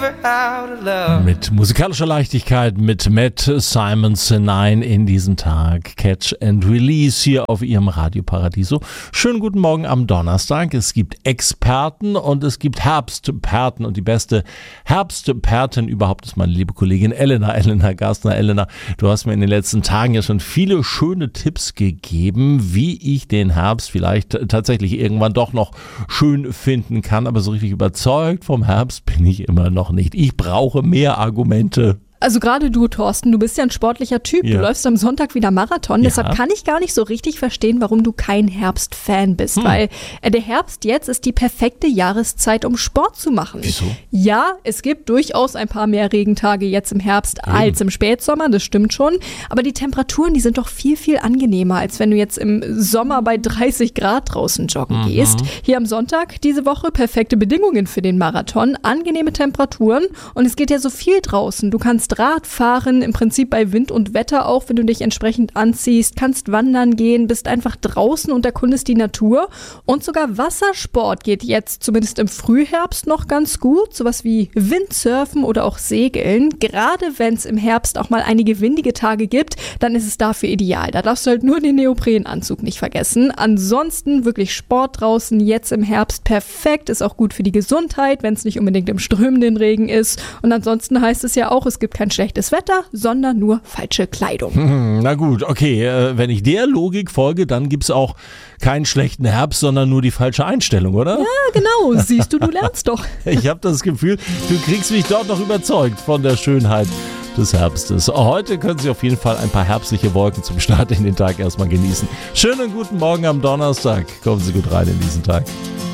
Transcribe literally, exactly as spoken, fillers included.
never out of love. Mit musikalischer Leichtigkeit mit Matt Simons hinein in diesen Tag. Catch and Release hier auf ihrem Radio Paradiso. Schönen guten Morgen am Donnerstag. Es gibt Experten und es gibt Herbstperten. Und die beste Herbstpertin überhaupt ist meine liebe Kollegin Elena, Elena Gastner. Elena, du hast mir in den letzten Tagen ja schon viele schöne Tipps gegeben, wie ich den Herbst vielleicht tatsächlich irgendwann doch noch schön finden kann. Aber so richtig überzeugt vom Herbst bin ich immer noch nicht. Ich brauche mehr Argumente. Also gerade du, Thorsten, du bist ja ein sportlicher Typ. Ja. Du läufst am Sonntag wieder Marathon. Ja. Deshalb kann ich gar nicht so richtig verstehen, warum du kein Herbstfan bist. Hm. Weil äh, der Herbst jetzt ist die perfekte Jahreszeit, um Sport zu machen. Wieso? Ja, es gibt durchaus ein paar mehr Regentage jetzt im Herbst Eben. als im Spätsommer. Das stimmt schon. Aber die Temperaturen, die sind doch viel, viel angenehmer, als wenn du jetzt im Sommer bei dreißig Grad draußen joggen Mhm. gehst. Hier am Sonntag diese Woche perfekte Bedingungen für den Marathon. Angenehme Temperaturen. Und es geht ja so viel draußen. Du kannst Rad fahren, im Prinzip bei Wind und Wetter auch, wenn du dich entsprechend anziehst, kannst wandern gehen, bist einfach draußen und erkundest die Natur. Und sogar Wassersport geht jetzt zumindest im Frühherbst noch ganz gut, sowas wie Windsurfen oder auch Segeln. Gerade wenn es im Herbst auch mal einige windige Tage gibt, dann ist es dafür ideal. Da darfst du halt nur den Neoprenanzug nicht vergessen. Ansonsten wirklich Sport draußen, jetzt im Herbst perfekt, ist auch gut für die Gesundheit, wenn es nicht unbedingt im strömenden Regen ist. Und ansonsten heißt es ja auch, es gibt kein schlechtes Wetter, sondern nur falsche Kleidung. Hm, na gut, okay. Äh, wenn ich der Logik folge, dann gibt es auch keinen schlechten Herbst, sondern nur die falsche Einstellung, oder? Ja, genau. Siehst du, du lernst doch. Ich habe das Gefühl, du kriegst mich dort noch überzeugt von der Schönheit des Herbstes. Heute können Sie auf jeden Fall ein paar herbstliche Wolken zum Start in den Tag erstmal genießen. Schönen guten Morgen am Donnerstag. Kommen Sie gut rein in diesen Tag.